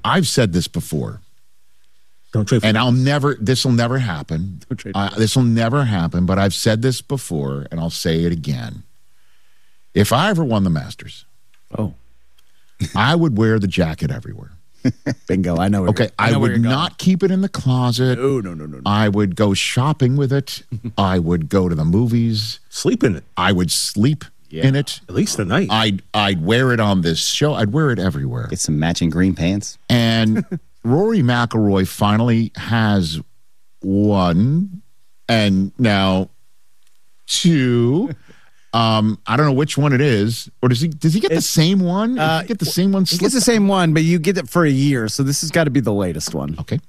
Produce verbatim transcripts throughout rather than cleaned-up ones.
I've said this before. Don't trade for And I'll never, this will never happen. Uh, this will never happen, but I've said this before, and I'll say it again. If I ever won the Masters, oh, I would wear the jacket everywhere. Bingo. I know. Where Okay, I, I know where would you're not keep it in the closet. No, no, no, no, no. I would go shopping with it. I would go to the movies. Sleep in it. I would sleep Yeah. in it. At least tonight. I'd I'd wear it on this show. I'd wear it everywhere. Get some matching green pants. And Rory McIlroy finally has one, and now two. Um, I don't know which one it is, or does he? Does he get the same one? Does uh, he get the same one? He gets the same one, but you get it for a year, so this has got to be the latest one. Okay.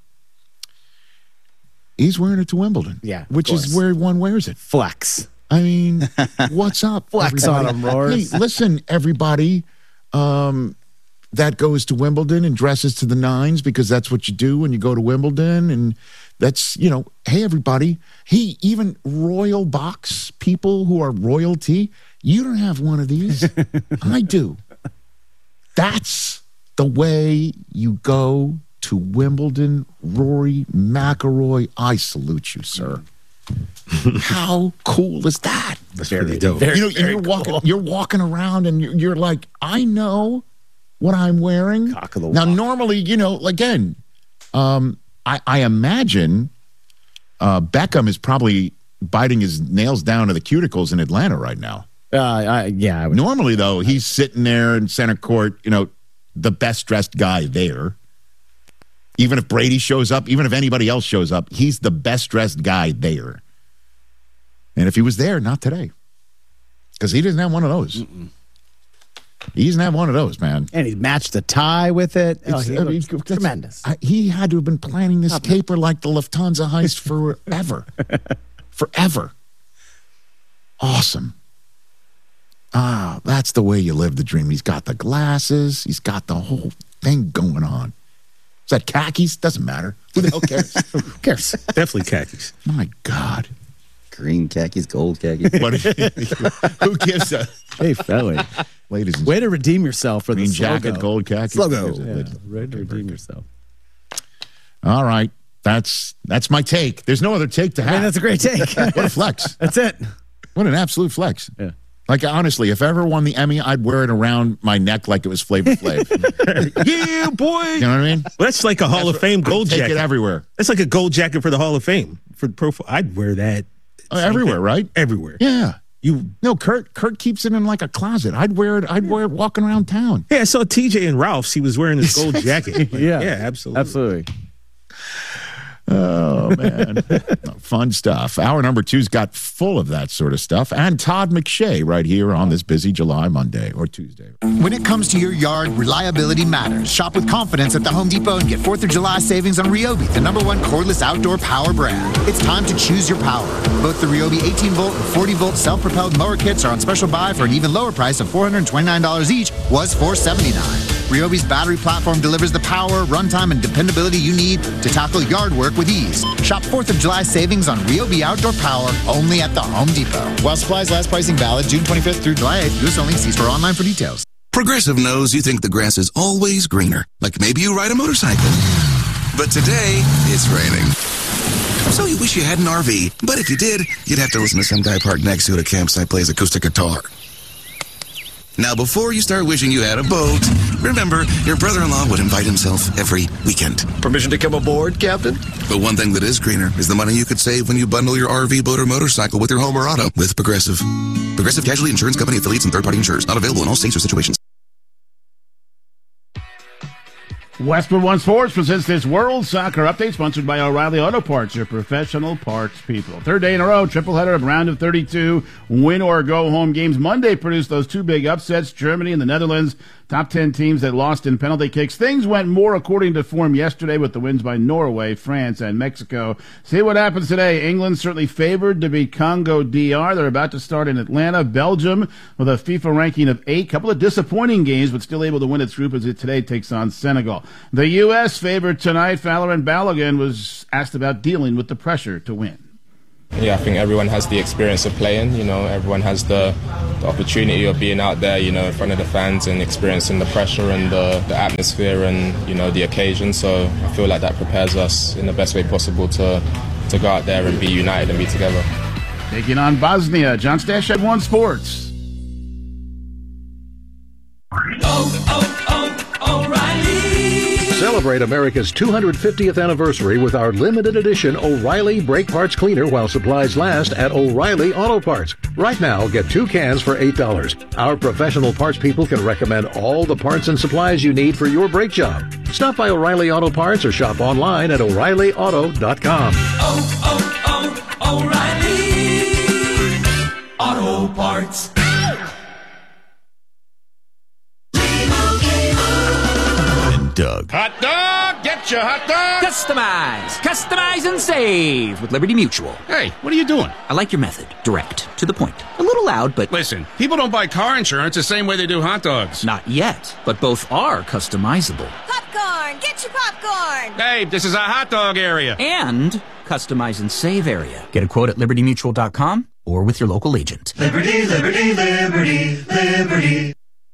He's wearing it to Wimbledon. Yeah, of which is course. where one wears it. Flex. I mean, what's up? Flex everybody? on him, Roars. Hey, listen, everybody um, that goes to Wimbledon and dresses to the nines because that's what you do when you go to Wimbledon. And that's, you know, hey, everybody. Hey, even royal box people who are royalty, you don't have one of these. I do. That's the way you go to Wimbledon. Rory McIlroy, I salute you, sir. How cool is that? That's pretty dope. You know, you're walking, you're walking around, and you're, you're like, I know what I'm wearing. Cock of the now, walk. normally, you know, again, um, I, I imagine uh, Beckham is probably biting his nails down to the cuticles in Atlanta right now. Uh, I, yeah. I would, Normally, though, he's sitting there in center court, you know, the best dressed guy there. Even if Brady shows up, even if anybody else shows up, he's the best dressed guy there. And if he was there, not today. Because he doesn't have one of those. Mm-mm. He doesn't have one of those, man. and he matched the tie with it. Oh, It's- he I mean, looks that's- tremendous. I, he had to have been planning this caper like the Lufthansa heist forever. Forever. Awesome. Ah, that's the way you live the dream. He's got the glasses. He's got the whole thing going on. Is that khakis? Doesn't matter. Who the hell cares? Who cares? Definitely khakis. My God. Green khakis, gold khakis. What, who gives a... Hey, Felly. Ladies and Way to redeem yourself for the green jacket, slogan. gold khakis. Slogo. Who gives a- Yeah, way to redeem yourself. All right. That's that's my take. There's no other take to I have. mean, that's a great take. What a flex. That's it. What an absolute flex. Yeah. Like, honestly, if I ever won the Emmy, I'd wear it around my neck like it was Flavor Flav. Yeah, boy. You know what I mean? Well, that's like a Hall of Fame gold Take jacket. it everywhere. That's like a gold jacket for the Hall of Fame. For profile. I'd wear that. Oh, everywhere, thing. right? Everywhere. Yeah. You No, Kurt Kurt keeps it in like a closet. I'd wear it. I'd wear it walking around town. Yeah, I saw T J and Ralph's. He was wearing this gold jacket. Yeah. Yeah, absolutely. Absolutely. Oh, man. Fun stuff. Hour number two's got full of that sort of stuff. And Todd McShay right here on this busy July Monday or Tuesday. When it comes to your yard, reliability matters. Shop with confidence at the Home Depot and get fourth of July savings on Ryobi, the number one cordless outdoor power brand. It's time to choose your power. Both the Ryobi eighteen volt and forty volt self-propelled mower kits are on special buy for an even lower price of four hundred twenty-nine dollars each, was four hundred seventy-nine dollars. Ryobi's battery platform delivers the power, runtime, and dependability you need to tackle yard work with ease. Shop fourth of July savings on Ryobi Outdoor Power only at the Home Depot. While supplies last, pricing valid June twenty-fifth through July eighth. U S only. See store online for details. Progressive knows you think the grass is always greener, like maybe you ride a motorcycle. But today, it's raining. So you wish you had an R V, but if you did, you'd have to listen to some guy parked next to you at a campsite plays acoustic guitar. Now, before you start wishing you had a boat, remember, your brother-in-law would invite himself every weekend. Permission to come aboard, Captain? But one thing that is greener is the money you could save when you bundle your R V, boat, or motorcycle with your home or auto with Progressive. Progressive Casualty Insurance Company affiliates and third-party insurers. Not available in all states or situations. Westwood One Sports presents this World Soccer Update, sponsored by O'Reilly Auto Parts, your professional parts people. Third day in a row, triple header of round of thirty-two, win or go home games. Monday produced those two big upsets, Germany and the Netherlands, top ten teams that lost in penalty kicks. Things went more according to form yesterday with the wins by Norway, France, and Mexico. See what happens today. England certainly favored to beat Congo D R. They're about to start in Atlanta. Belgium with a FIFA ranking of eight. Couple of disappointing games, but still able to win its group as it today takes on Senegal. The U S favored tonight. Fowler and Balogun was asked about dealing with the pressure to win. Yeah, I think everyone has the experience of playing. You know, everyone has the, the opportunity of being out there, you know, in front of the fans and experiencing the pressure and the, the atmosphere and, you know, the occasion. So I feel like that prepares us in the best way possible to, to go out there and be united and be together. Taking on Bosnia, John Stash at One Sports. Oh, oh, oh, O'Reilly! Celebrate America's two hundred fiftieth anniversary with our limited edition O'Reilly Brake Parts Cleaner while supplies last at O'Reilly Auto Parts. Right now, get two cans for eight dollars. Our professional parts people can recommend all the parts and supplies you need for your brake job. Stop by O'Reilly Auto Parts or shop online at O'Reilly Auto dot com. Oh, oh, oh, O'Reilly Auto Parts. Doug. Hot dog! Get your hot dog! Customize! Customize and save with Liberty Mutual. Hey, what are you doing? I like your method. Direct. To the point. A little loud, but... Listen, people don't buy car insurance the same way they do hot dogs. Not yet, but both are customizable. Popcorn! Get your popcorn! Hey, this is a hot dog area. And customize and save area. Get a quote at Liberty Mutual dot com or with your local agent. Liberty, Liberty, Liberty, Liberty.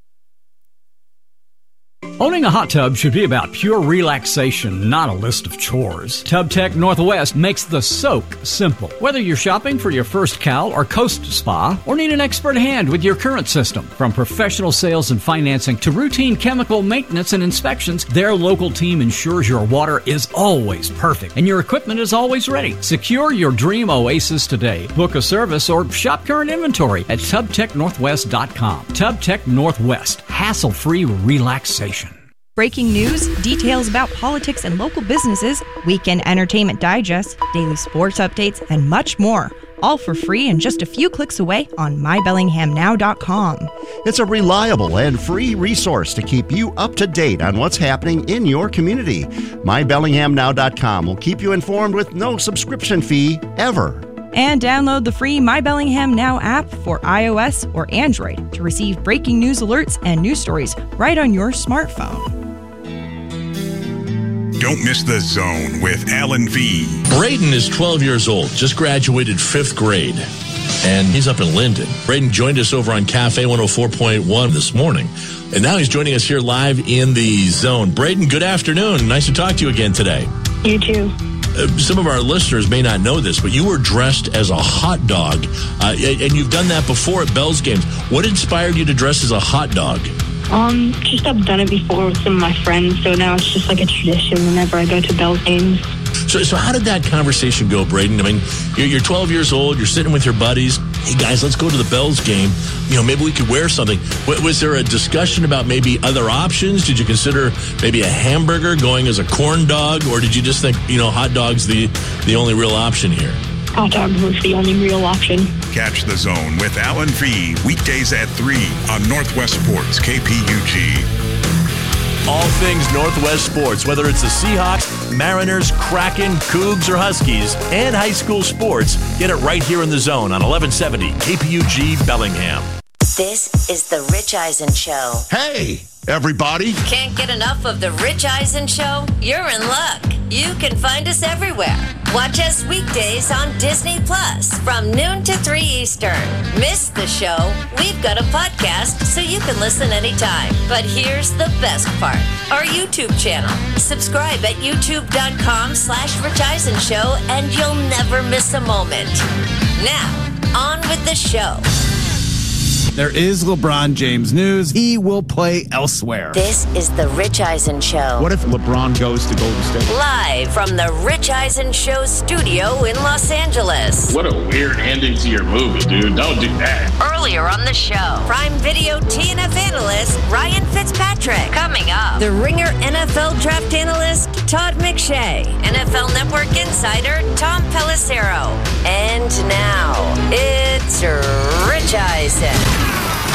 Owning a hot tub should be about pure relaxation, not a list of chores. TubTech Northwest makes the soak simple. Whether you're shopping for your first Cal or Coast Spa, or need an expert hand with your current system, from professional sales and financing to routine chemical maintenance and inspections, their local team ensures your water is always perfect and your equipment is always ready. Secure your dream oasis today. Book a service or shop current inventory at Tub Tech Northwest dot com. TubTech Northwest, hassle-free relaxation. Breaking news, details about politics and local businesses, weekend entertainment digest, daily sports updates, and much more. All for free and just a few clicks away on my bellingham now dot com. It's a reliable and free resource to keep you up to date on what's happening in your community. my bellingham now dot com will keep you informed with no subscription fee ever. And download the free My Bellingham Now app for iOS or Android to receive breaking news alerts and news stories right on your smartphone. Don't miss The Zone with Alan V. Braden is twelve years old, just graduated fifth grade, and he's up in Linden. Braden joined us over on Cafe one oh four point one this morning, and now he's joining us here live in The Zone. Braden, good afternoon. Nice to talk to you again today. You too. Uh, some of our listeners may not know this, but you were dressed as a hot dog, uh, and you've done that before at Bell's games. What inspired you to dress as a hot dog? Um, just I've done it before with some of my friends, so now it's just like a tradition whenever I go to Bell's games. So, so how did that conversation go, Braden? I mean, you're, you're twelve years old, you're sitting with your buddies. Hey, guys, let's go to the Bell's game. You know, maybe we could wear something. W- was there a discussion about maybe other options? Did you consider maybe a hamburger going as a corn dog? Or did you just think, you know, hot dog's the, the only real option here? Hot dog was the only real option. Catch The Zone with Alan V. weekdays at three on Northwest Sports, K P U G. All things Northwest sports, whether it's the Seahawks, Mariners, Kraken, Cougs, or Huskies, and high school sports, get it right here in The Zone on eleven seventy K P U G Bellingham. This is The Rich Eisen Show. Hey, everybody. Can't get enough of The Rich Eisen Show? You're in luck. You can find us everywhere. Watch us weekdays on Disney Plus from noon to three Eastern. Miss the show? We've got a podcast so you can listen anytime. But here's the best part. Our YouTube channel. Subscribe at youtube.com slash Rich Eisen Show and you'll never miss a moment. Now, on with the show. There is LeBron James news. He will play elsewhere. This is the Rich Eisen Show. What if LeBron goes to Golden State? Live from the Rich Eisen Show studio in Los Angeles. What a weird ending to your movie, dude. Don't do that. Earlier on the show, Prime Video T N F analyst Ryan Fitzpatrick. Coming up, the Ringer N F L draft analyst Todd McShay. N F L Network insider Tom Pelissero. And now, it's Rich Eisen.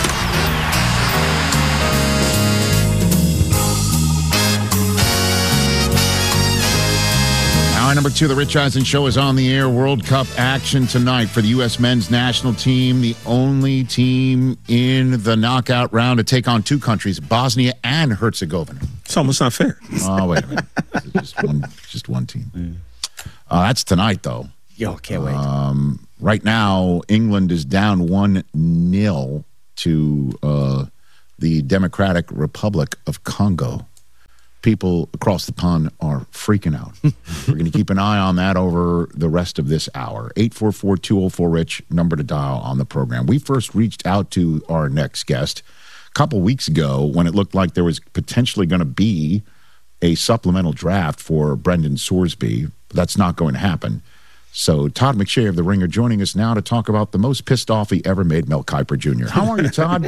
Hour number two, the Rich Eisen Show is on the air. World Cup action tonight for the U S men's national team, the only team in the knockout round to take on two countries, Bosnia and Herzegovina. It's almost not fair. Oh, wait a minute. This is just one, just one team. Uh, that's tonight, though. Yo, can't wait. Um, right now, England is down one nil to uh, the Democratic Republic of Congo. People across the pond are freaking out. We're going to keep an eye on that over the rest of this hour. eight four four, two oh four, RICH, number to dial on the program. We first reached out to our next guest a couple weeks ago when it looked like there was potentially going to be a supplemental draft for Brendan Sorsby. That's not going to happen. So Todd McShay of The Ringer joining us now to talk about the most pissed off he ever made Mel Kiper Junior How are you, Todd?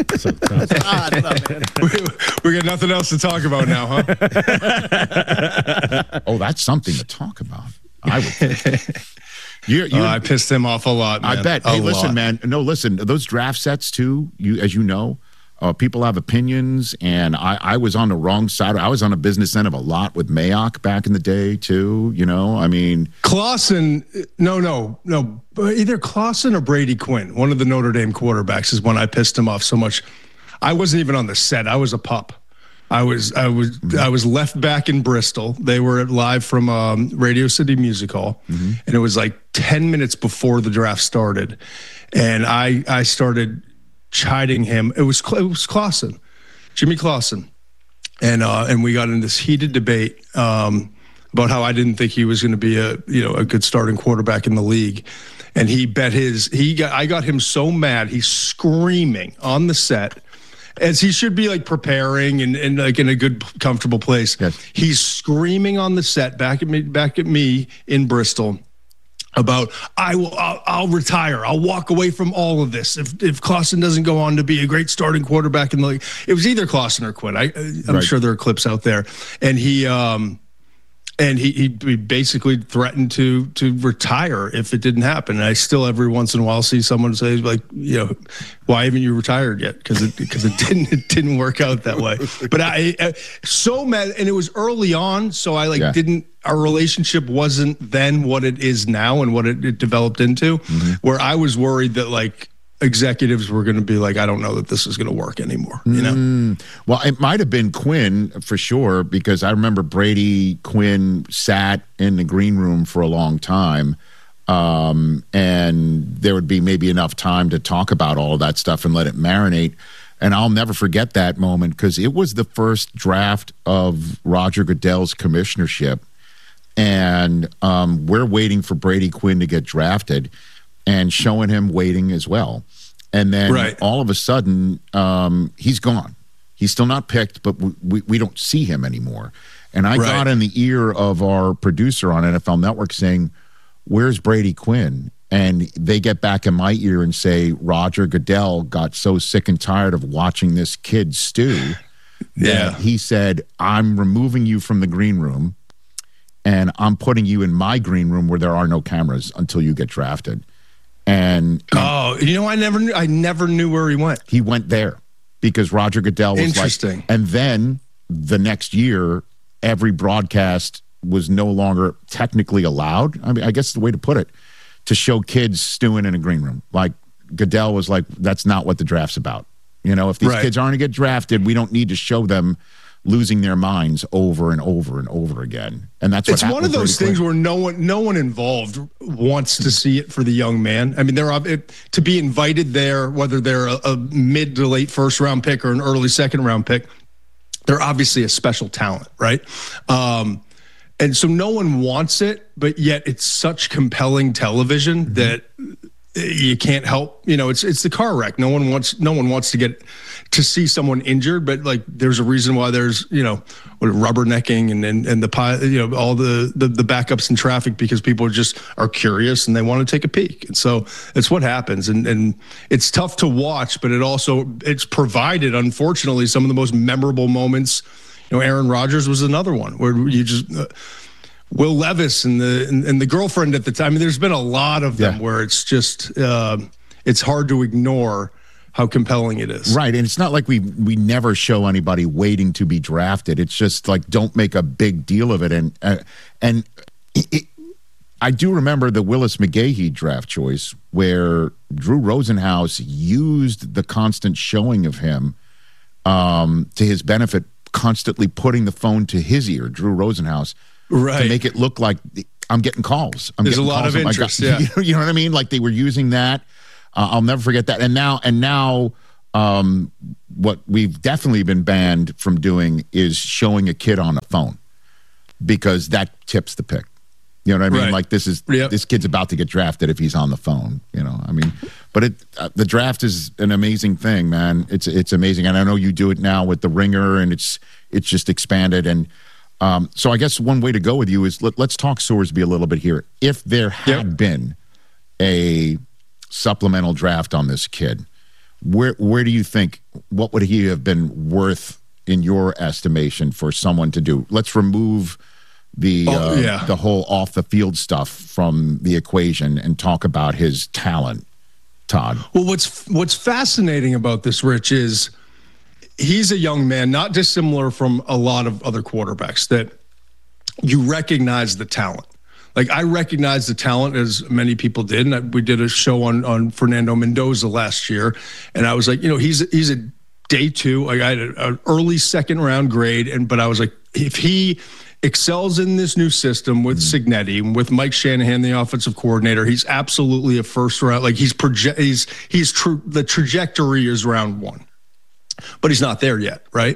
we, we got nothing else to talk about now, huh? Oh, that's something to talk about. I would think. You, you, uh, I pissed him off a lot, man. I bet. A Hey, listen, lot. man. No, listen. Those draft sets, too, you as you know, uh, people have opinions, and I, I was on the wrong side. I was on a business end of a lot with Mayock back in the day, too. You know, I mean. Clausen, no, no, no. Either Clausen or Brady Quinn, one of the Notre Dame quarterbacks, is when I pissed him off so much. I wasn't even on the set. I was a pup. I was I was mm-hmm. I was left back in Bristol. They were live from um, Radio City Music Hall, mm-hmm. and it was like ten minutes before the draft started, and I I started chiding him. It was it was Clausen, Jimmy Clausen, and uh, and we got in this heated debate um, about how I didn't think he was going to be a you know a good starting quarterback in the league, and he bet his he got I got him so mad he's screaming on the set. As he should be like preparing and, and like in a good, comfortable place. Yes. He's screaming on the set back at me, back at me in Bristol about I will, I'll, I'll retire. I'll walk away from all of this if if Clausen doesn't go on to be a great starting quarterback in the league. It was either Clausen or Quinn. I, I'm Right. sure there are clips out there, and he. um And he, he basically threatened to to retire if it didn't happen. And I still every once in a while see someone say like, you know, why haven't you retired yet? Because it because it didn't it didn't work out that way. But I, I so mad, and it was early on, so I like Yeah. didn't. Our relationship wasn't then what it is now and what it, it developed into. Mm-hmm. Where I was worried that like executives were going to be like, I don't know that this is going to work anymore. You know. Mm, well, it might have been Quinn for sure, because I remember Brady Quinn sat in the green room for a long time, um, and there would be maybe enough time to talk about all of that stuff and let it marinate. And I'll never forget that moment because it was the first draft of Roger Goodell's commissionership, and um, we're waiting for Brady Quinn to get drafted and showing him waiting as well. And then Right. all of a sudden, um, he's gone. He's still not picked, but we, we, we don't see him anymore. And I Right. got in the ear of our producer on N F L Network saying, where's Brady Quinn? And they get back in my ear and say, Roger Goodell got so sick and tired of watching this kid stew Yeah. that he said, I'm removing you from the green room and I'm putting you in my green room where there are no cameras until you get drafted. And Oh, you know, I never knew. I never knew where he went. he went there because Roger Goodell was Interesting. like, and then the next year, every broadcast was no longer technically allowed. I mean, I guess the way to put it, to show kids stewing in a green room. Like Goodell was like, that's not what the draft's about. You know, if these Right. kids aren't going to get drafted, we don't need to show them losing their minds over and over and over again. And that's what It's happened one of with those Brady things Quinn. where no one, no one involved wants to see it for the young man. I mean, they're ob- it, to be invited there, whether they're a, a mid to late first round pick or an early second round pick, they're obviously a special talent, right? Um, and so no one wants it, but yet it's such compelling television Mm-hmm. that you can't help. You know, it's it's the car wreck. No one wants no one wants to get to see someone injured, but like there's a reason why there's you know what, rubbernecking and and and the pi- you know all the, the the backups in traffic because people just are curious and they want to take a peek. And so it's what happens. And and it's tough to watch, but it also it's provided unfortunately some of the most memorable moments. You know, Aaron Rodgers was another one where you just. Uh, Will Levis and the and, and the girlfriend at the time. I mean, there's been a lot of them Yeah. where it's just uh, it's hard to ignore how compelling it is. Right, and it's not like we we never show anybody waiting to be drafted. It's just like don't make a big deal of it. And uh, and it, it, I do remember the Willis McGahee draft choice where Drew Rosenhaus used the constant showing of him um, to his benefit, constantly putting the phone to his ear, Drew Rosenhaus, Right. to make it look like I'm getting calls. I'm There's getting a lot calls of my interest, guy- yeah. You know, you know what I mean? Like they were using that. Uh, I'll never forget that. And now, and now, um, what we've definitely been banned from doing is showing a kid on a phone because that tips the pick. You know what I mean? Right. Like this is Yep. this kid's about to get drafted if he's on the phone. You know, I mean, but it uh, the draft is an amazing thing, man. It's it's amazing, and I know you do it now with the Ringer, and it's it's just expanded. And um, so I guess one way to go with you is let, let's talk Sorsby a little bit here. If there had Yep. been a supplemental draft on this kid, where where do you think what would he have been worth in your estimation for someone to do? Let's remove the Oh, uh, yeah. the whole off the field stuff from the equation and talk about his talent, Todd. Well, what's what's fascinating about this, Rich, is he's a young man, not dissimilar from a lot of other quarterbacks, that you recognize the talent. Like I recognize the talent as many people did, and I, we did a show on on Fernando Mendoza last year, and I was like, you know, he's he's a day two. Like I had an early second round grade, and but I was like, if he excels in this new system with Cignetti and with Mike Shanahan, the offensive coordinator, he's absolutely a first round. Like he's project, he's he's tr- the trajectory is round one, but he's not there yet, right?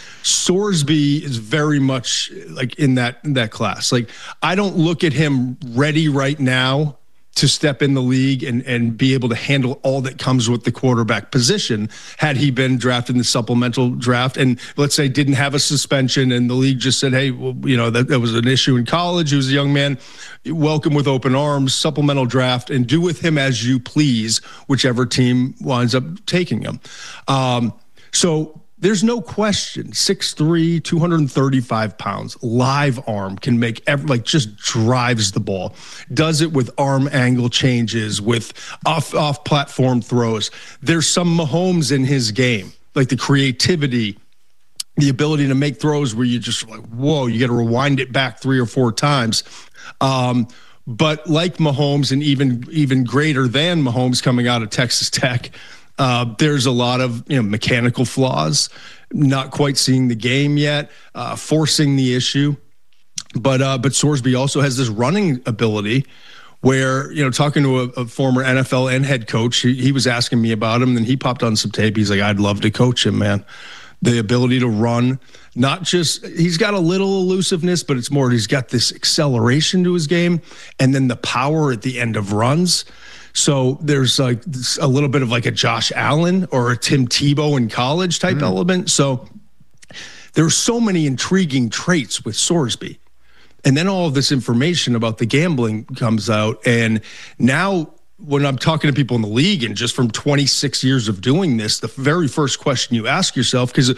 Sorsby is very much like in that in that class. Like I don't look at him ready right now to step in the league and, and be able to handle all that comes with the quarterback position. Had he been drafted in the supplemental draft and let's say didn't have a suspension and the league just said, hey, well, you know, that, that was an issue in college. He was a young man. Welcome with open arms, supplemental draft, and do with him as you please, whichever team winds up taking him. Um, so there's no question, six three, two hundred thirty-five pounds, live arm, can make every, like just drives the ball, does it with arm angle changes, with off off platform throws. There's some Mahomes in his game, like the creativity, the ability to make throws where you just like, whoa, you got to rewind it back three or four times. Um, but like Mahomes and even even greater than Mahomes coming out of Texas Tech, Uh, there's a lot of you know mechanical flaws, not quite seeing the game yet, uh, forcing the issue. But uh, but Sorsby also has this running ability where, you know, talking to a, a former N F L and head coach, he, he was asking me about him, and then he popped on some tape. He's like, I'd love to coach him, man. The ability to run, not just, he's got a little elusiveness, but it's more, he's got this acceleration to his game, and then the power at the end of runs. So there's like a little bit of like a Josh Allen or a Tim Tebow in college type mm. element. So there's so many intriguing traits with Sorsby. And then all of this information about the gambling comes out. And now when I'm talking to people in the league and just from twenty-six years of doing this, the very first question you ask yourself, because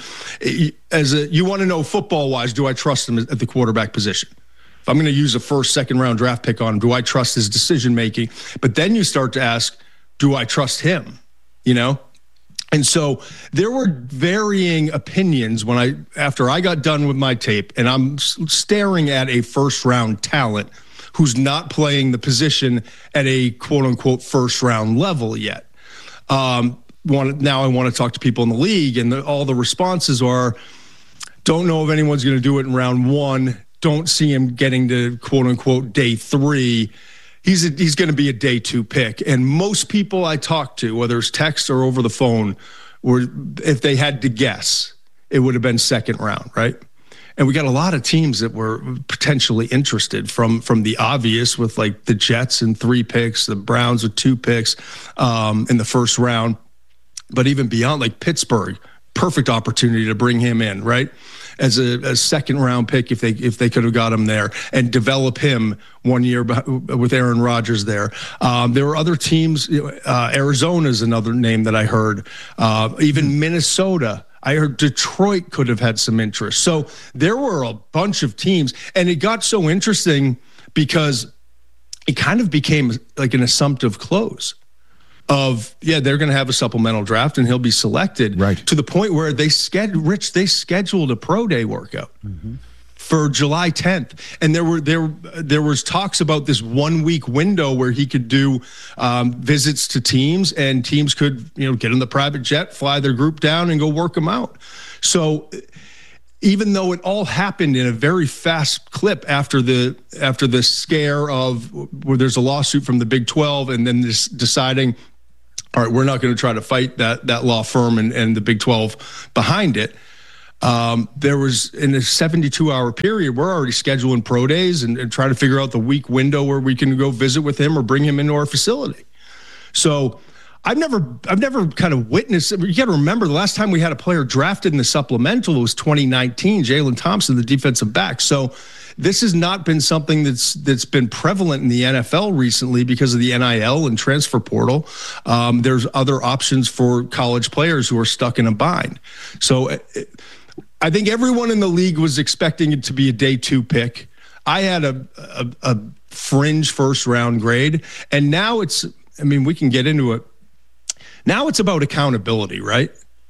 as a, you want to know football wise, do I trust him at the quarterback position? If I'm going to use a first, second round draft pick on him, do I trust his decision making? But then you start to ask, do I trust him? You know? And so there were varying opinions when I, after I got done with my tape and I'm staring at a first round talent who's not playing the position at a quote unquote first round level yet. Um, want, now I want to talk to people in the league, and the, all the responses are, don't know if anyone's going to do it in round one. Don't see him getting to quote unquote day three. He's a, he's going to be a day two pick. And most people I talk to, whether it's text or over the phone, were, if they had to guess, it would have been second round, right? And we got a lot of teams that were potentially interested, from from the obvious with like the Jets and three picks, the Browns with two picks um, in the first round, but even beyond, like Pittsburgh, perfect opportunity to bring him in, right? As a, a second round pick, if they if they could have got him there and develop him one year with Aaron Rodgers there. Um, there were other teams. Uh, Arizona is another name that I heard. Uh, even Minnesota. I heard Detroit could have had some interest. So there were a bunch of teams, and it got so interesting because it kind of became like an assumptive close. Of, yeah, they're going to have a supplemental draft and he'll be selected, right? To the point where they scheduled, Rich, they scheduled a pro day workout mm-hmm. for July tenth, and there were there there was talks about this one week window where he could do um, visits to teams, and teams could, you know, get in the private jet, fly their group down, and go work them out. So even though it all happened in a very fast clip after the after the scare of where there's a lawsuit from the Big twelve, and then this deciding, all right, we're not going to try to fight that that law firm and, and the Big twelve behind it. Um, there was, in a seventy-two hour period, we're already scheduling pro days and, and trying to figure out the week window where we can go visit with him or bring him into our facility. So I've never, I've never kind of witnessed. You got to remember, the last time we had a player drafted in the supplemental was twenty nineteen, Jalen Thompson, the defensive back. So this has not been something that's that's been prevalent in the N F L recently because of the N I L and transfer portal. Um, there's other options for college players who are stuck in a bind. So it, I think everyone in the league was expecting it to be a day two pick. I had a, a, a fringe first round grade, and now it's, I mean, we can get into it. Now it's about accountability, right?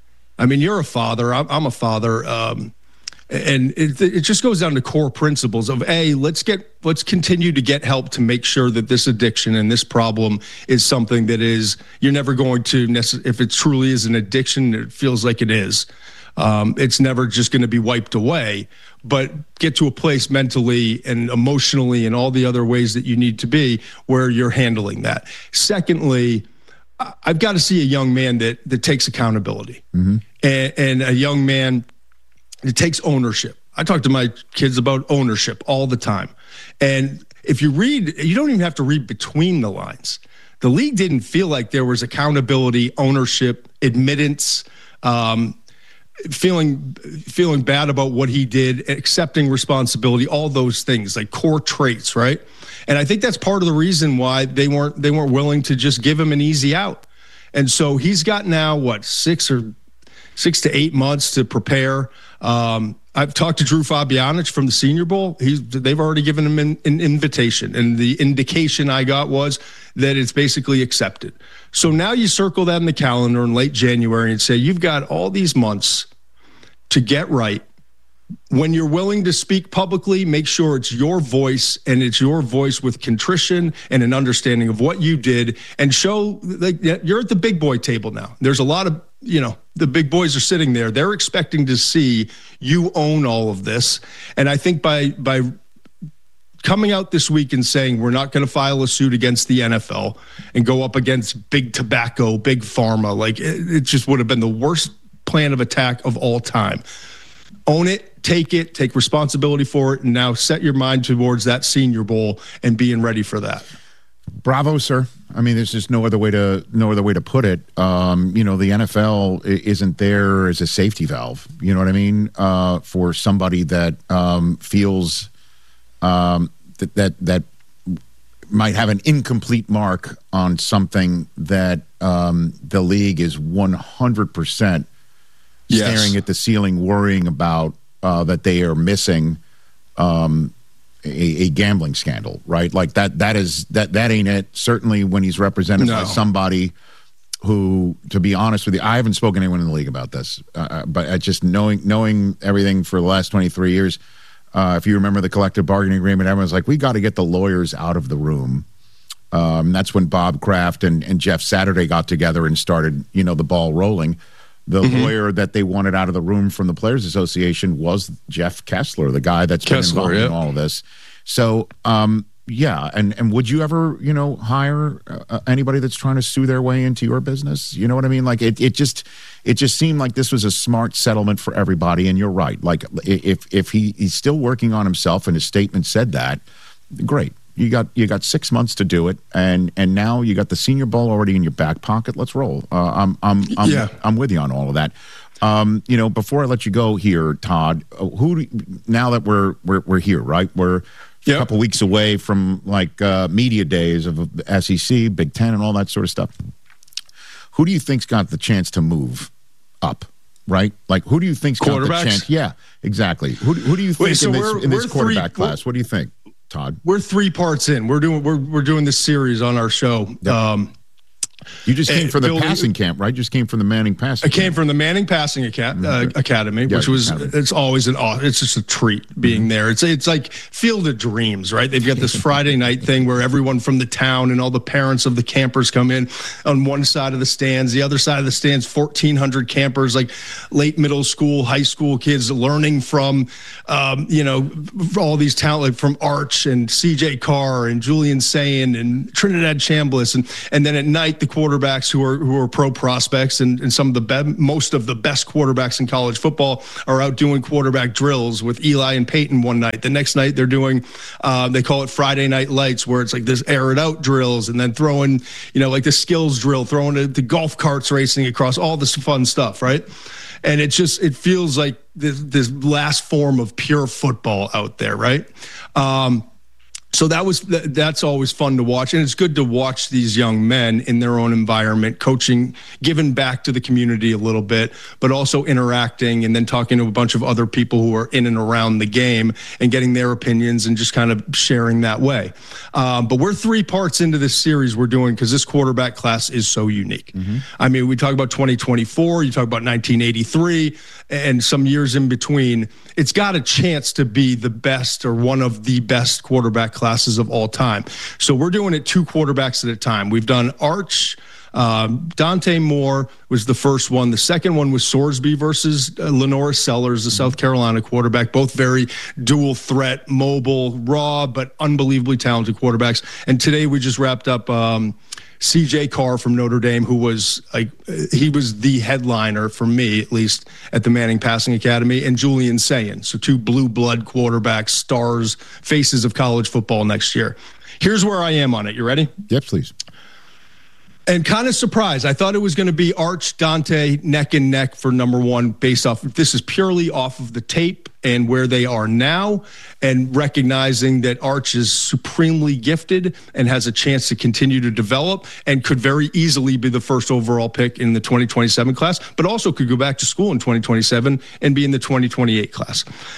I mean, you're a father. I'm, I'm a father. Um, and it, it just goes down to core principles of, A, let's get, let's continue to get help to make sure that this addiction and this problem is something that is, you're never going to, necess- if it truly is an addiction, it feels like it is. Um, it's never just going to be wiped away, but get to a place mentally and emotionally and all the other ways that you need to be where you're handling that. Secondly, I've got to see a young man that that takes accountability mm-hmm. and, and a young man that takes ownership. I talk to my kids about ownership all the time. And if you read, you don't even have to read between the lines. The league didn't feel like there was accountability, ownership, admittance, um, feeling feeling bad about what he did, accepting responsibility, all those things, like core traits, right? And I think that's part of the reason why they weren't they weren't willing to just give him an easy out. And so he's got now what six or six to eight months to prepare. Um, I've talked to Drew Fabianich from the Senior Bowl. He's they've already given him an, an invitation, and the indication I got was that it's basically accepted. So now you circle that in the calendar in late January and say you've got all these months to get right. When you're willing to speak publicly, make sure it's your voice, and it's your voice with contrition and an understanding of what you did, and show like you're at the big boy table now. There's a lot of, you know, the big boys are sitting there. They're expecting to see you own all of this. And I think by by coming out this week and saying we're not going to file a suit against the N F L and go up against big tobacco, big pharma, like it, it just would have been the worst plan of attack of all time. Own it, take it, take responsibility for it, and now set your mind towards that Senior Bowl and being ready for that. Bravo, sir. I mean, there's just no other way to no other way to put it. Um, you know, the N F L isn't there as a safety valve. You know what I mean? Uh, for somebody that um, feels um, that that that might have an incomplete mark on something that um, the league is one hundred percent Yes. staring at the ceiling, worrying about uh, that they are missing um, a, a gambling scandal, right? Like that. That is that. That ain't it. Certainly, when he's represented No. by somebody who, to be honest with you, I haven't spoken to anyone in the league about this, uh, but I just knowing knowing everything for the last twenty-three years. Uh, if you remember the collective bargaining agreement, everyone's like, we got to get the lawyers out of the room. Um, that's when Bob Kraft and, and Jeff Saturday got together and started, you know, the ball rolling. The mm-hmm. lawyer that they wanted out of the room from the Players Association was Jeff Kessler, the guy that's been Kessler, involved yeah. in all of this. So, um, yeah, and and would you ever, you know, hire uh, anybody that's trying to sue their way into your business? You know what I mean? Like it, it just, it just seemed like this was a smart settlement for everybody. And you're right. Like if if he, he's still working on himself and his statement said that, great. You got you got six months to do it, and and now you got the Senior Bowl already in your back pocket. Let's roll. Uh, I'm I'm I'm, yeah. I'm with you on all of that. Um, you know, before I let you go here, Todd, who do, now that we're we're we're here, right? We're yep. a couple weeks away from like uh, media days of S E C, Big Ten, and all that sort of stuff. Who do you think's got the chance to move up? Right? Like, who do you think's got the chance? Yeah, exactly. Who who do you think Wait, so in this, we're, in this we're quarterback three, class? What do you think, Todd? We're three parts in. We're doing we're we're doing this series on our show. Yep. Um, You just came And from the building- passing camp, right? Just came from the Manning passing I came camp. from the Manning Passing Aca- uh, Academy, Yeah, which was academy. it's always an aw- it's just a treat being Mm-hmm. there. It's it's like Field of Dreams, right? They've got this Friday night thing where everyone from the town and all the parents of the campers come in on one side of the stands, the other side of the stands, fourteen hundred campers, like late middle school, high school kids learning from, um, you know, all these talent like from Arch and C J Carr and Julian Sayin and Trinidad Chambliss, and and then at night the quarterbacks who are who are pro prospects and, and some of the be- most of the best quarterbacks in college football are out doing quarterback drills with Eli and Peyton one night. The next night they're doing uh, they call it Friday Night Lights, where it's like this air it out drills, and then throwing, you know, like the skills drill, throwing the, the golf carts racing across, all this fun stuff, right? And it just it feels like this this last form of pure football out there, right? Um, So that was that's always fun to watch, and it's good to watch these young men in their own environment, coaching, giving back to the community a little bit, but also interacting and then talking to a bunch of other people who are in and around the game and getting their opinions and just kind of sharing that way. Um, but we're three parts into this series we're doing because this quarterback class is so unique. I mean, we talk about twenty twenty-four, you talk about nineteen eighty-three, and some years in between. It's got a chance to be the best or one of the best quarterback classes of all time. So we're doing it two quarterbacks at a time. We've done Arch. Um, Dante Moore was the first one. The second one was Sorsby versus uh, Lenora Sellers, the South Carolina quarterback. Both very dual threat, mobile, raw, but unbelievably talented quarterbacks. And today we just wrapped up um, C J Carr from Notre Dame, who was like he was the headliner for me, at least, at the Manning Passing Academy, and Julian Sayin. So two blue blood quarterbacks, stars, faces of college football next year. Here's where I am on it. You ready? Yep, please. And kind of surprised. I thought it was going to be Arch, Dante, neck and neck for number one based off. This is purely off of the tape and where they are now, and recognizing that Arch is supremely gifted and has a chance to continue to develop and could very easily be the first overall pick in the twenty twenty-seven class, but also could go back to school in twenty twenty-seven and be in the twenty twenty-eight class.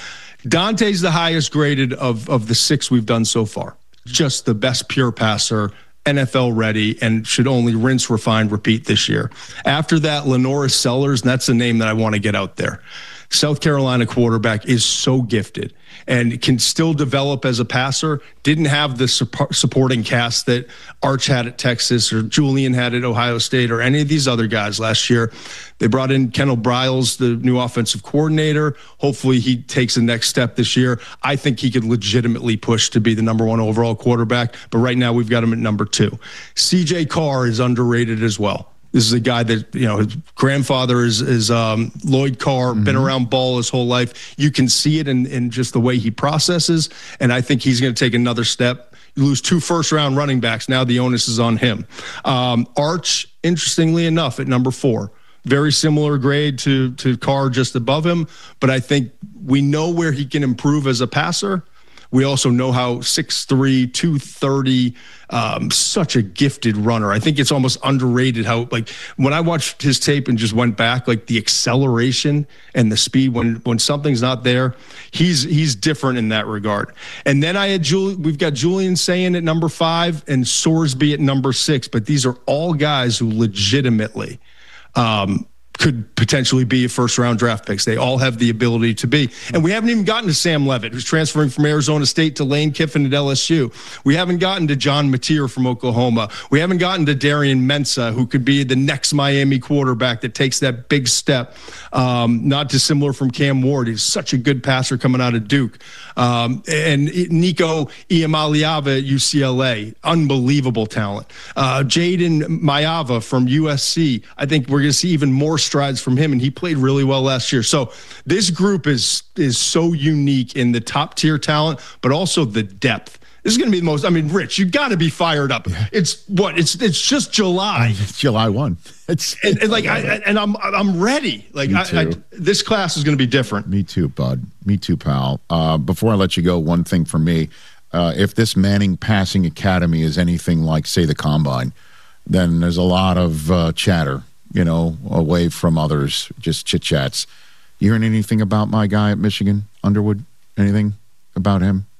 Dante's the highest graded of, of the six we've done so far. Just the best pure passer, N F L ready, and should only rinse, refine, repeat this year. After that, Lenora Sellers, and that's the name that I want to get out there. South Carolina quarterback is so gifted and can still develop as a passer. Didn't have the support, supporting cast that Arch had at Texas or Julian had at Ohio State or any of these other guys last year. They brought in Kendall Briles, the new offensive coordinator. Hopefully he takes the next step this year. I think he could legitimately push to be the number one overall quarterback, but right now we've got him at number two. C J Carr is underrated as well. This is a guy that, you know, his grandfather is is um, Lloyd Carr, mm-hmm. been around ball his whole life. You can see it in, in just the way he processes, and I think he's going to take another step. You lose two first-round running backs. Now the onus is on him. Um, Arch, interestingly enough, at number four. Very similar grade to, to Carr, just above him, but I think we know where he can improve as a passer. We also know how six three, two thirty, um, such a gifted runner. I think it's almost underrated how, like, when I watched his tape and just went back, like the acceleration and the speed when when something's not there, he's he's different in that regard. And then I had Jul- we've got Julian Sayin at number five and Sorsby at number six, but these are all guys who legitimately um, could potentially be first-round draft picks. They all have the ability to be. And we haven't even gotten to Sam Levitt, who's transferring from Arizona State to Lane Kiffin at L S U. We haven't gotten to John Mateer from Oklahoma. We haven't gotten to Darian Mensah, who could be the next Miami quarterback that takes that big step. Um, not dissimilar from Cam Ward. He's such a good passer coming out of Duke. Um, and Nico Iamaleava at U C L A, unbelievable talent. Uh, Jaden Mayava from U S C, I think we're going to see even more strides from him, and he played really well last year. So this group is is so unique in the top tier talent, but also the depth. This is going to be the most. I mean, Rich, you got to be fired up. Yeah. It's what? It's it's just July. It's July one. It's and, and like I and I'm I'm ready. Like I, I, this class is going to be different. Me too, bud. Me too, pal. Uh, before I let you go, one thing for me: uh, if this Manning Passing Academy is anything like, say, the Combine, then there's a lot of uh, chatter, you know, away from others, just chit chats. You hearing anything about my guy at Michigan, Underwood? Anything about him?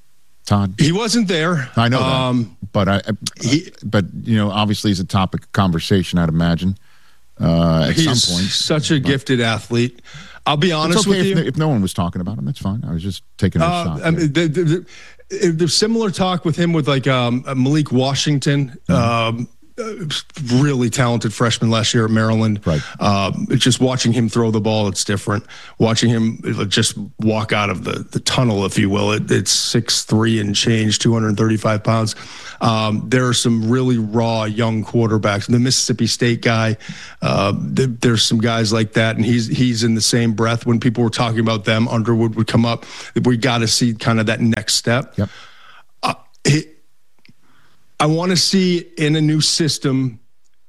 Todd? He wasn't there. I know Um, that. But, I, he, but, you know, obviously it's a topic of conversation, I'd imagine, uh, at he's some point. such a But gifted athlete. I'll be honest it's okay with if, you. if no one was talking about him, that's fine. I was just taking a Uh, shot. I mean, the, the, the, there's similar talk with him with like um, Malik Washington, Mm-hmm. um, uh, really talented freshman last year at Maryland. Right. Um, it's just watching him throw the ball, it's different. Watching him just walk out of the, the tunnel, if you will, it, it's six three and change, two hundred thirty-five pounds. Um, there are some really raw young quarterbacks. The Mississippi State guy, uh, th- there's some guys like that, and he's he's in the same breath. When people were talking about them, Underwood would come up. We got to see kind of that next step. Yep. Uh, it, I want to see in a new system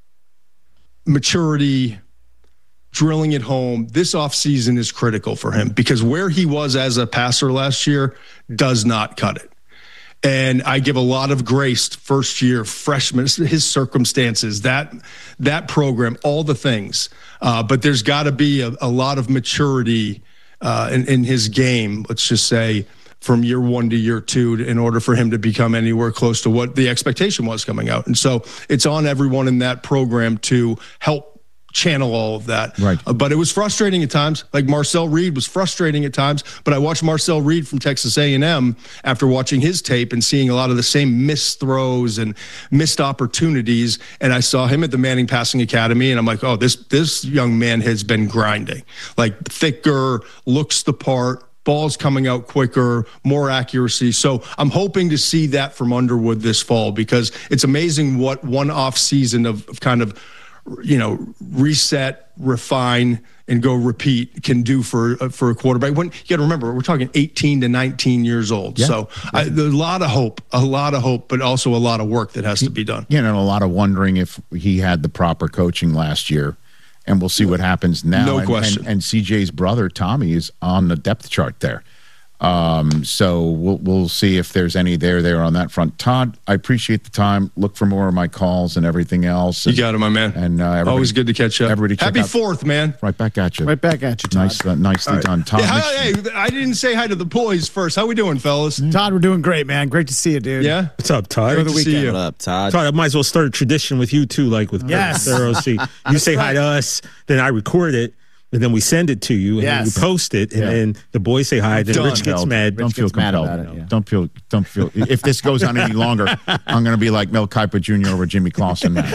maturity, drilling it home. This offseason is critical for him because where he was as a passer last year does not cut it. And I give a lot of grace to first year freshman, his circumstances, that that program, all the things. Uh, but there's got to be a, a lot of maturity uh, in, in his game, let's just say, from year one to year two in order for him to become anywhere close to what the expectation was coming out. And so it's on everyone in that program to help channel all of that. Right. Uh, but it was frustrating at times. Like Marcel Reed was frustrating at times, but I watched Marcel Reed from Texas A and M after watching his tape and seeing a lot of the same missed throws and missed opportunities. And I saw him at the Manning Passing Academy, and I'm like, oh, this this young man has been grinding. Like thicker, looks the part, ball's coming out quicker, more accuracy. So I'm hoping to see that from Underwood this fall because it's amazing what one off season of, of kind of, you know, reset, refine, and go repeat can do for uh, for a quarterback. When you got to remember, we're talking eighteen to nineteen years old. Yeah. So I, there's a lot of hope, a lot of hope, but also a lot of work that has to be done. You know, a lot of wondering if he had the proper coaching last year. And we'll see what happens now. No and, question. And, and C J's brother, Tommy, is on the depth chart there. Um, so we'll we'll see if there's any there there on that front. Todd, I appreciate the time. Look for more of my calls and everything else. And, You got it, my man. And uh, everybody- always good to catch up. Everybody check Happy out- Fourth, man. Right back at you. Right back at you, Todd. Nice, uh, nicely All right. done, Todd. Yeah, make hi- hey, I didn't say hi to the boys first. How we doing, fellas? Todd, we're doing great, man. Great to see you, dude. Yeah. What's up, Todd? Good to see you. What up, Todd? Todd, I might as well start a tradition with you too, like with Yes. Thorough C. You say hi to us, then I record it, and then we send it to you, and then Yes. you post it, and Yeah. then the boys say hi, then Don't Rich gets feel- mad. Don't feel gets mad compelled. about it, yeah. Don't feel. Don't feel. If this goes on any longer, I'm going to be like Mel Kiper Junior over Jimmy Clausen. Now.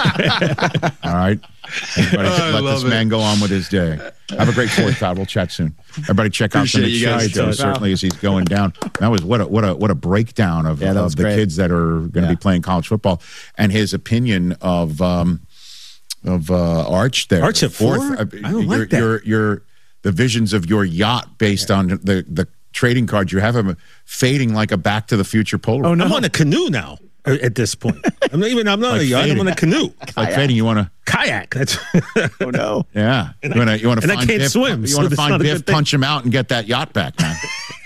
All right. Everybody Oh, I let love this it. man go on with his day. Have a great Fourth, Todd. We'll chat soon. Everybody, check out some of Appreciate the you guys, show Todd. certainly as he's going down. That was what a what a what a breakdown of, Yeah, that of was the great. kids that are going to Yeah. be playing college football and his opinion of um, of uh, Arch there. Arch at four? Fourth, uh, I don't your, like that. Your your the visions of your yacht based on the the trading cards you have him fading like a Back to the Future Polaroid. Oh, no. I'm on a canoe now. uh, At this point, I'm not even. I'm not Like a yacht. I'm fading. on a canoe. Like fading, you want to Kayak. That's. Oh, no. yeah. And you want to you want to and I find can't Biff, swim, You so want to that's find not a Biff, good thing. punch him out, and get that yacht back, man.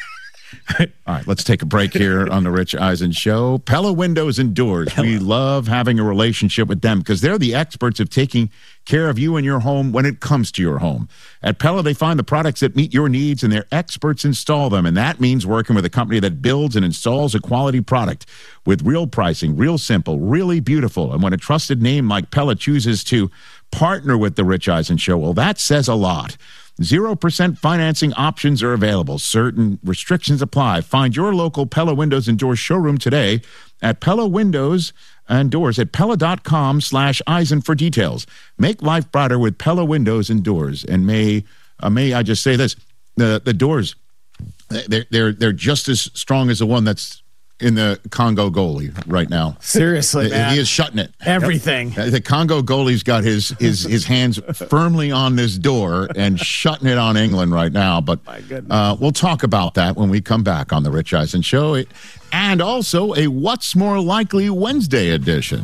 All right, let's take a break here on the Rich Eisen Show. Pella Windows and Doors. We love having a relationship with them because they're the experts of taking care of you and your home when it comes to your home. At Pella, they find the products that meet your needs and their experts install them. And that means working with a company that builds and installs a quality product with real pricing, real simple, really beautiful. And when a trusted name like Pella chooses to partner with the Rich Eisen Show, well, that says a lot. zero percent financing options are available. Certain restrictions apply. Find your local Pella Windows and Doors showroom today at Pella Windows and Doors at Pella.com slash Eisen for details. Make life brighter with Pella Windows and Doors. And may uh, may I just say this, the the doors, they're, they're, they're just as strong as the one that's in the Congo goalie right now. Seriously, He- man. He is shutting it. Everything. Uh, The Congo goalie's got his his his hands firmly on this door and shutting it on England right now. But uh, we'll talk about that when we come back on the Rich Eisen Show, It- and also a What's More Likely Wednesday edition.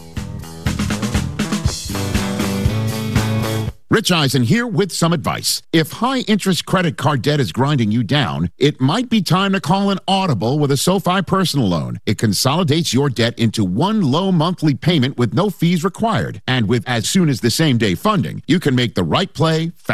Rich Eisen here with some advice. If high-interest credit card debt is grinding you down, it might be time to call an Audible with a SoFi personal loan. It consolidates your debt into one low monthly payment with no fees required. And with as soon as the same-day funding, you can make the right play fast.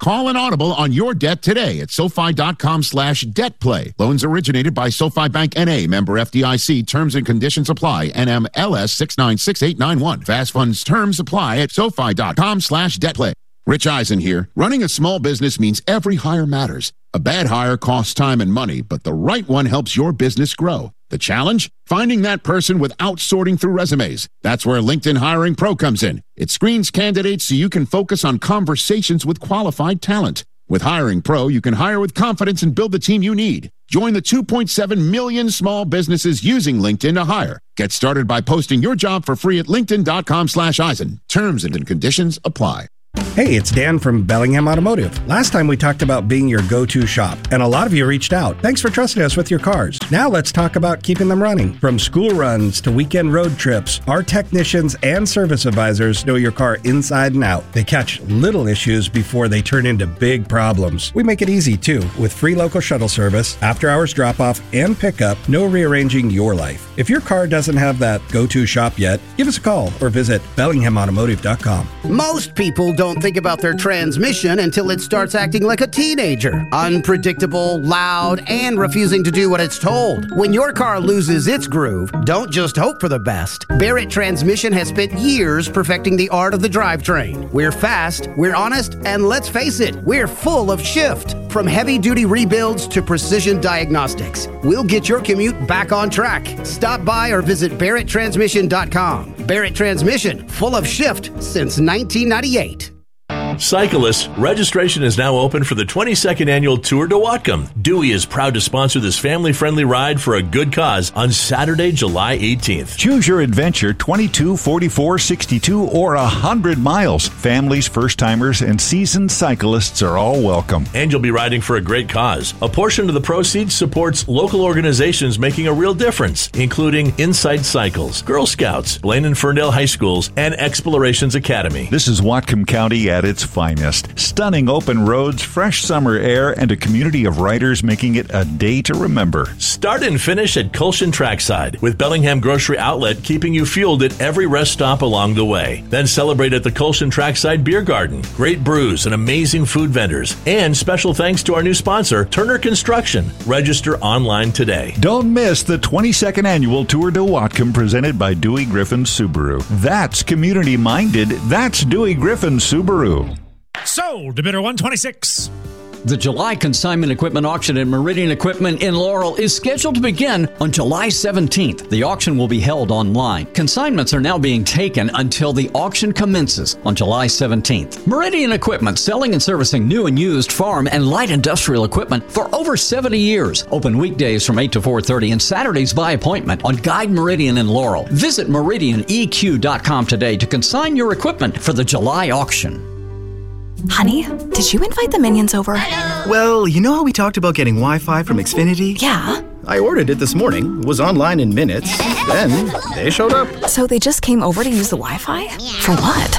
Call an audible on your debt today at SoFi.com slash debt play. Loans originated by SoFi Bank N A, member F D I C. Terms and conditions apply. N M L S six nine six eight nine one. Fast funds terms apply at SoFi.com slash debt play. Rich Eisen here. Running a small business means every hire matters. A bad hire costs time and money, but the right one helps your business grow. The challenge? Finding that person without sorting through resumes. That's where LinkedIn Hiring Pro comes in. It screens candidates so you can focus on conversations with qualified talent. With Hiring Pro, you can hire with confidence and build the team you need. Join the two point seven million small businesses using LinkedIn to hire. Get started by posting your job for free at linkedin.com slash Eisen. Terms and conditions apply. Hey, it's Dan from Bellingham Automotive. Last time we talked about being your go-to shop, and a lot of you reached out. Thanks for trusting us with your cars. Now let's talk about keeping them running. From school runs to weekend road trips, our technicians and service advisors know your car inside and out. They catch little issues before they turn into big problems. We make it easy, too, with free local shuttle service, after-hours drop-off, and pickup, no rearranging your life. If your car doesn't have that go-to shop yet, give us a call or visit bellingham automotive dot com. Most people don't think about their transmission until it starts acting like a teenager. Unpredictable, loud, and refusing to do what it's told. When your car loses its groove, don't just hope for the best. Barrett Transmission has spent years perfecting the art of the drivetrain. We're fast, we're honest, and let's face it, we're full of shift. From heavy-duty rebuilds to precision diagnostics, we'll get your commute back on track. Stop by or visit barrett transmission dot com. Barrett Transmission, full of shift since nineteen ninety-eight. Cyclists, registration is now open for the twenty-second annual Tour de Whatcom. Dewey is proud to sponsor this family-friendly ride for a good cause on Saturday, July eighteenth. Choose your adventure, twenty-two, forty-four, sixty-two, or one hundred miles. Families, first-timers, and seasoned cyclists are all welcome. And you'll be riding for a great cause. A portion of the proceeds supports local organizations making a real difference, including Insight Cycles, Girl Scouts, Blaine and Ferndale High Schools, and Explorations Academy. This is Whatcom County at its finest. Stunning open roads, fresh summer air, and a community of riders making it a day to remember. Start and finish at Colshan Trackside, with Bellingham Grocery Outlet keeping you fueled at every rest stop along the way. Then celebrate at the Colshan Trackside Beer Garden. Great brews and amazing food vendors. And special thanks to our new sponsor, Turner Construction. Register online today. Don't miss the twenty-second annual Tour de Whatcom presented by Dewey Griffin Subaru. That's community-minded. That's Dewey Griffin Subaru. Sold to bidder one twenty-six. The July consignment equipment auction at Meridian Equipment in Laurel is scheduled to begin on July seventeenth. The auction will be held online. Consignments are now being taken until the auction commences on July seventeenth. Meridian Equipment, selling and servicing new and used farm and light industrial equipment for over seventy years. Open weekdays from eight to four thirty and Saturdays by appointment on Guide Meridian in Laurel. Visit meridian e q dot com today to consign your equipment for the July auction. Honey, did you invite the minions over? Well, you know how we talked about getting Wi-Fi from Xfinity? Yeah. I ordered it this morning, was online in minutes, then they showed up. So they just came over to use the Wi-Fi? For what?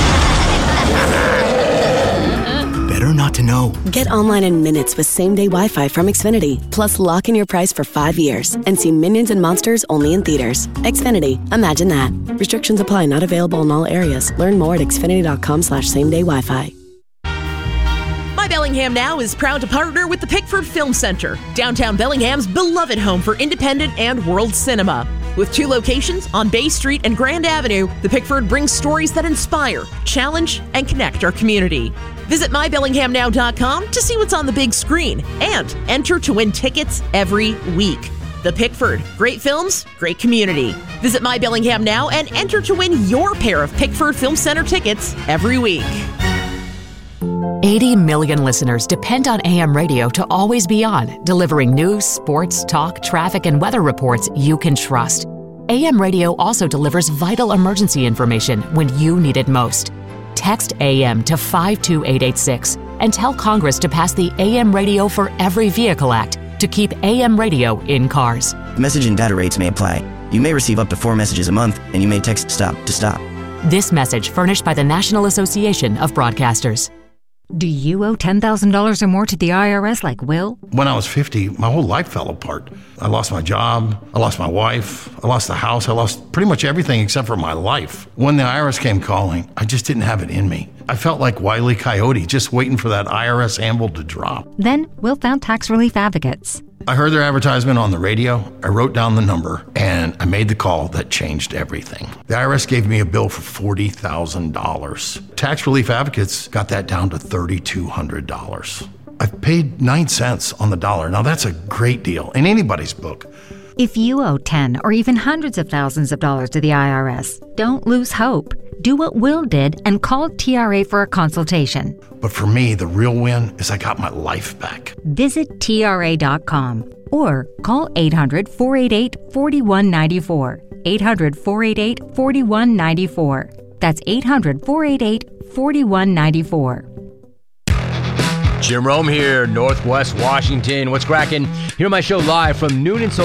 Better not to know. Get online in minutes with same-day Wi-Fi from Xfinity. Plus, lock in your price for five years and see Minions and Monsters only in theaters. Xfinity. Imagine that. Restrictions apply. Not available in all areas. Learn more at xfinity.com slash same-day Wi-Fi. My Bellingham Now is proud to partner with the Pickford Film Center, downtown Bellingham's beloved home for independent and world cinema. With two locations on Bay Street and Grand Avenue, the Pickford brings stories that inspire, challenge, and connect our community. Visit my bellingham now dot com to see what's on the big screen and enter to win tickets every week. The Pickford. Great films, great community. Visit My Bellingham Now and enter to win your pair of Pickford Film Center tickets every week. eighty million listeners depend on A M radio to always be on, delivering news, sports, talk, traffic, and weather reports you can trust. A M radio also delivers vital emergency information when you need it most. Text A M to five two eight eight six and tell Congress to pass the A M Radio for Every Vehicle Act to keep A M radio in cars. Message and data rates may apply. You may receive up to four messages a month, and you may text STOP to stop. This message furnished by the National Association of Broadcasters. Do you owe ten thousand dollars or more to the I R S like Will? When I was fifty, my whole life fell apart. I lost my job, I lost my wife, I lost the house, I lost pretty much everything except for my life. When the I R S came calling, I just didn't have it in me. I felt like Wile E. Coyote, just waiting for that I R S anvil to drop. Then Will found Tax Relief Advocates. I heard their advertisement on the radio, I wrote down the number, and I made the call that changed everything. The I R S gave me a bill for forty thousand dollars. Tax Relief Advocates got that down to three thousand two hundred dollars. I've paid nine cents on the dollar. Now that's a great deal in anybody's book. If you owe ten or even hundreds of thousands of dollars to the I R S, don't lose hope. Do what Will did and call T R A for a consultation. But for me, the real win is I got my life back. Visit T R A dot com or call eight hundred, four eight eight, four one nine four. eight hundred, four eight eight, four one nine four. That's eight hundred, four eight eight, four one nine four. Jim Rome here, Northwest Washington. What's cracking? Hear my show live from noon until